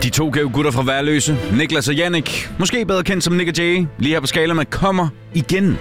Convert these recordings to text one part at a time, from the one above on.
De to gutter fra Værløse, Niklas og Jannik, måske bedre kendt som Nick og Jay, lige her på Skala med kommer igen.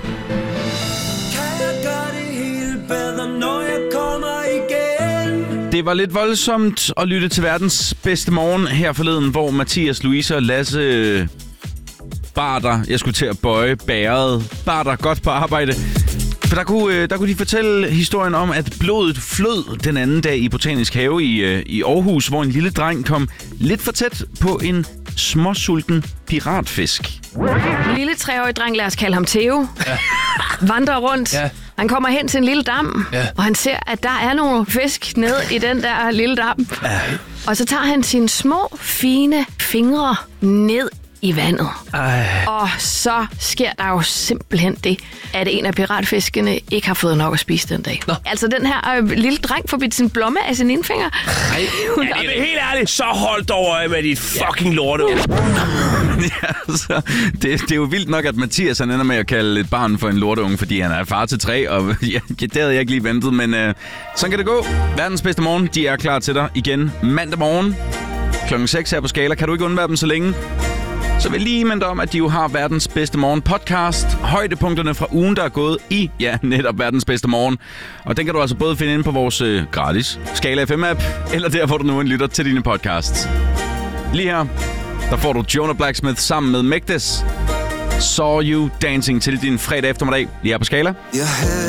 Det var lidt voldsomt at lytte til verdens bedste morgen her forleden, hvor Mathias, Louise og Lasse barter, jeg skulle til at bøje, bæret, barter godt på arbejde. For der kunne de fortælle historien om, at blodet flød den anden dag i Botanisk Have i Aarhus, hvor en lille dreng kom lidt for tæt på en småsulten piratfisk. En lille 3-årig dreng, lad os kalde ham Theo, vandrer rundt. Ja. Han kommer hen til en lille dam, og han ser, at der er nogle fisk nede i den der lille dam. Ja. Og så tager han sine små, fine fingre ned i vandet. Og så sker der jo simpelthen det, at en af piratfiskene ikke har fået nok at spise den dag. Nå. Altså den her lille dreng får bidt sin blomme af sin indfinger. Nej, det er helt ærligt. Så hold dog øje med dit fucking lorte. Ja, så det er jo vildt nok, at Mathias han ender med at kalde et barn for en lorteunge, fordi han er far til 3, og det havde jeg ikke lige ventet, men sådan kan det gå. Verdens bedste morgen, de er klar til dig igen mandag morgen klokken 6 her på Skala. Kan du ikke undvære dem så længe? Så vil jeg lige minde om, at de jo har verdens bedste morgen podcast. Højdepunkterne fra ugen, der er gået i, netop verdens bedste morgen. Og den kan du altså både finde inde på vores gratis Skala FM-app, eller der, hvor du nu lytter til dine podcasts. Lige her, der får du Jonah Blacksmith sammen med Mægdes. Saw You Dancing til din fredag eftermiddag. Lige her på Skala.